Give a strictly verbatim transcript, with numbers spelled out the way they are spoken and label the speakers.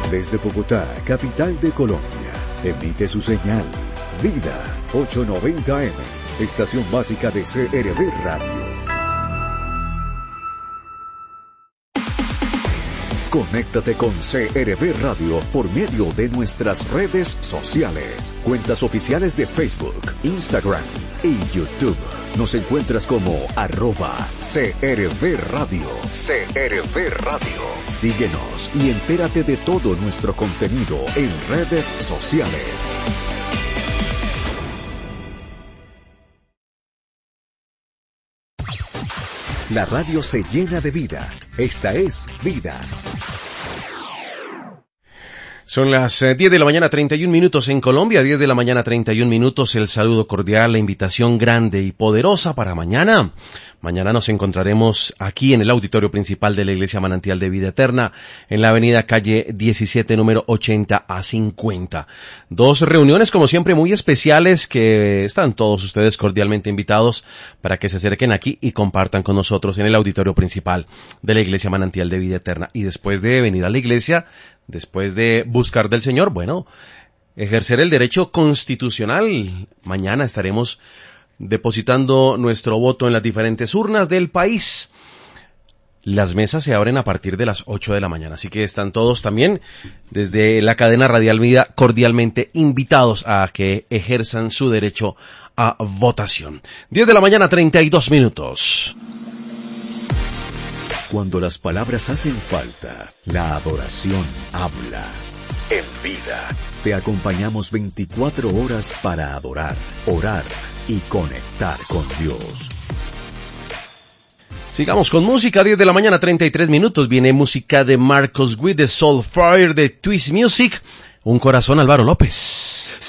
Speaker 1: Desde Bogotá, capital de Colombia, emite su señal Vida ochocientos noventa eme, estación básica de C R V Radio. Conéctate con C R V Radio por medio de nuestras redes sociales, cuentas oficiales de Facebook, Instagram y YouTube. Nos encuentras como arroba C R V Radio. C R V Radio. Síguenos y entérate de todo nuestro contenido en redes sociales. La radio se llena de vida. Esta es Vida.
Speaker 2: Son las eh, diez de la mañana, treinta y un minutos en Colombia, diez de la mañana, treinta y un minutos. El saludo cordial, la invitación grande y poderosa para mañana. Mañana nos encontraremos aquí en el auditorio principal de la Iglesia Manantial de Vida Eterna, en la avenida calle diecisiete, número ochenta a cincuenta. Dos reuniones, como siempre, muy especiales que están todos ustedes cordialmente invitados para que se acerquen aquí y compartan con nosotros en el auditorio principal de la Iglesia Manantial de Vida Eterna. Y después de venir a la iglesia, después de buscar del Señor, bueno, ejercer el derecho constitucional. Mañana estaremos depositando nuestro voto en las diferentes urnas del país. Las mesas se abren a partir de las ocho de la mañana, así que están todos también desde la cadena Radial Vida cordialmente invitados a que ejerzan su derecho a votación. diez de la mañana, treinta y dos minutos.
Speaker 1: Cuando las palabras hacen falta, la adoración habla. En Vida, te acompañamos veinticuatro horas para adorar, orar y conectar con Dios.
Speaker 2: Sigamos con música, diez de la mañana, treinta y tres minutos. Viene música de Marcos Witt, de Soulfire, de Twist Music. Un corazón, Álvaro López.